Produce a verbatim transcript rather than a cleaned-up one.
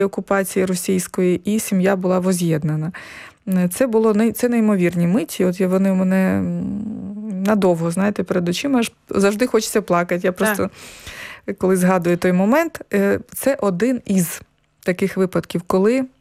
окупації російської, і сім'я була воз'єднана. Це було це неймовірні миті, от вони у мене надовго, знаєте, перед очима, аж завжди хочеться плакати. Я просто, так. коли згадую той момент, це один із таких випадків, коли